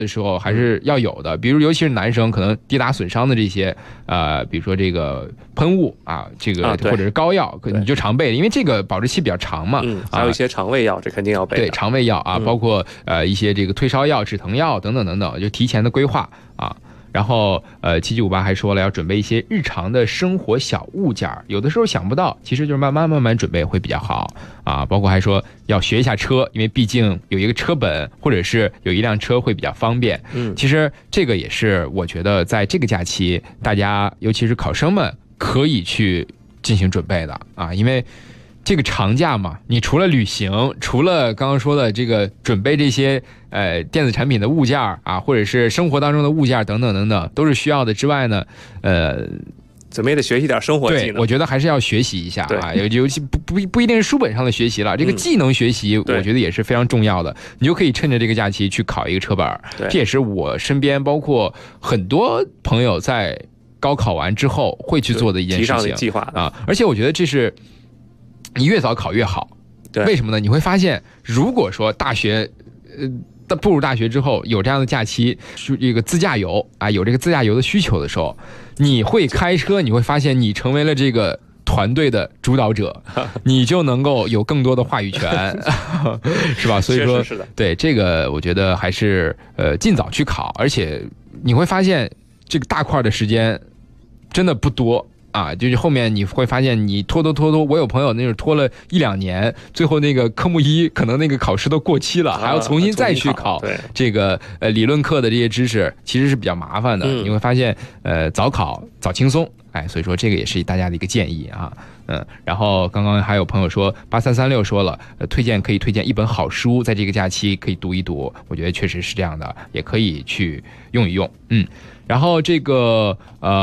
的时候还是要有的，比如尤其是男生可能跌打损伤的这些比如说这个喷雾啊，这个或者是膏药，你就常备，因为这个保质期比较长嘛。 还有一些肠胃药，这肯定要备的。 对，肠胃药啊，包括一些这个退烧药、止疼药等等等等，就提前的规划啊。然后7758还说了要准备一些日常的生活小物件，有的时候想不到，其实就是慢慢准备会比较好啊。包括还说要学一下车，因为毕竟有一个车本或者是有一辆车会比较方便。其实这个也是我觉得在这个假期大家尤其是考生们可以去进行准备的啊，因为这个长假嘛，你除了旅行，除了刚刚说的这个准备这些电子产品的物件啊，或者是生活当中的物件等等等等，都是需要的之外呢， 怎么也得学习点生活技能。 对，我觉得还是要学习一下啊，尤其不一定是书本上的学习了，这个技能学习我觉得也是非常重要的。你就可以趁着这个假期去考一个车本，这也是我身边包括很多朋友在高考完之后会去做的一件事情， 提上计划啊。而且我觉得这是你越早考越好，为什么呢？你会发现，如果说大学步入大学之后有这样的假期，这个自驾游啊，有这个自驾游的需求的时候，你会开车，你会发现你成为了这个团队的主导者，你就能够有更多的话语权，是吧？所以说，对这个，我觉得还是尽早去考，而且你会发现这个大块的时间真的不多。啊，就是后面你会发现你拖，我有朋友那是拖了1-2年，最后那个科目1可能那个考试都过期了，还要重新再去考这个理论课的这些知识，其实是比较麻烦的。你会发现早考早轻松，所以说这个也是大家的一个建议啊。然后刚刚还有朋友说8336说了，可以推荐一本好书，在这个假期可以读一读，我觉得确实是这样的，也可以去用一用。然后这个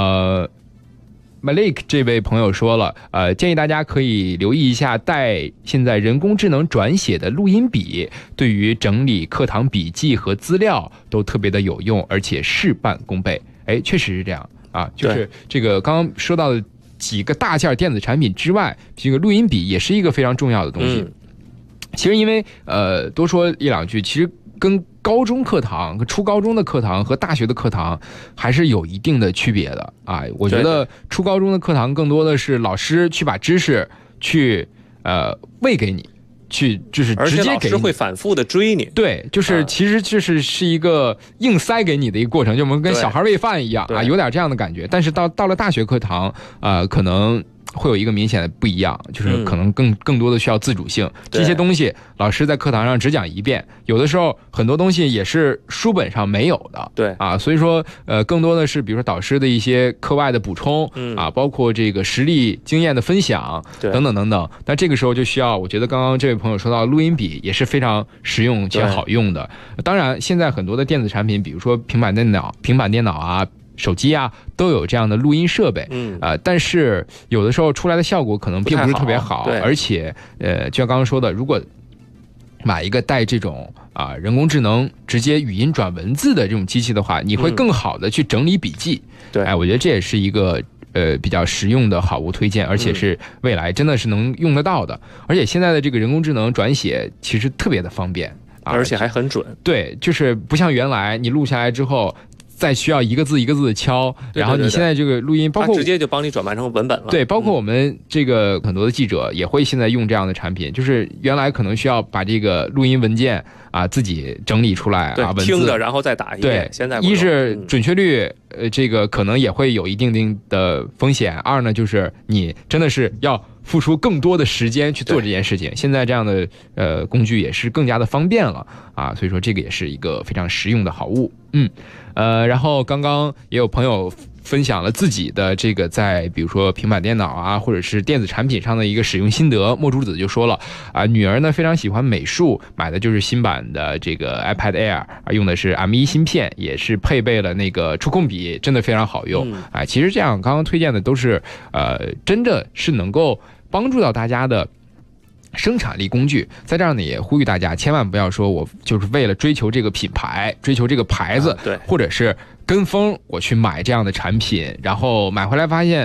Malik 这位朋友说了，建议大家可以留意一下带现在人工智能转写的录音笔，对于整理课堂笔记和资料都特别的有用，而且事半功倍。确实是这样啊，就是这个刚刚说到的几个大件电子产品之外，这个录音笔也是一个非常重要的东西。其实因为多说一两句，其实跟高中课堂、初高中的课堂和大学的课堂还是有一定的区别的啊。我觉得初高中的课堂更多的是老师去把知识去喂给你，去就是直接给你，而且老师会反复的追你。 对，就是其实是一个硬塞给你的一个过程，就我们跟小孩喂饭一样啊，有点这样的感觉。但是到了大学课堂可能会有一个明显的不一样，就是可能更多的需要自主性。这些东西老师在课堂上只讲一遍，有的时候很多东西也是书本上没有的。 对啊， 所以说更多的是比如说导师的一些课外的补充包括这个实例经验的分享等等等等。但这个时候就需要，我觉得刚刚这位朋友说到录音笔也是非常实用且好用的。当然现在很多的电子产品，比如说平板电脑啊、手机啊都有这样的录音设备，但是有的时候出来的效果可能并不是特别好，而且就像刚刚说的，如果买一个带这种人工智能直接语音转文字的这种机器的话，你会更好的去整理笔记。我觉得这也是一个比较实用的好物推荐，而且是未来真的是能用得到的。而且现在的这个人工智能转写其实特别的方便， 而且还很准。 对，就是不像原来你录下来之后再需要一个字一个字的敲，然后你现在这个录音包括直接就帮你转换成文本了。 对，包括我们这个很多的记者也会现在用这样的产品，就是原来可能需要把这个录音文件自己整理出来文字听着然后再打一遍。 对， 现在一是准确率这个可能也会有一定的风险，二呢就是你真的是要付出更多的时间去做这件事情。现在这样的工具也是更加的方便了所以说这个也是一个非常实用的好物。然后刚刚也有朋友分享了自己的这个在比如说平板电脑或者是电子产品上的一个使用心得。墨珠子就说了女儿呢非常喜欢美术，买的就是新版的这个 iPad Air，用的是 M1 芯片，也是配备了那个触控笔，真的非常好用。其实这样刚刚推荐的都是真的是能够帮助到大家的生产力工具。在这儿呢也呼吁大家千万不要说我就是为了追求这个品牌，追求这个牌子， 对， 或者是跟风我去买这样的产品，然后买回来发现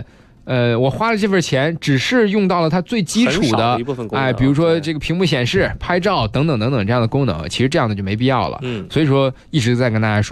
我花了这份钱，只是用到了它最基础的比如说这个屏幕显示、拍照等等等等这样的功能，其实这样的就没必要了。所以说一直在跟大家说。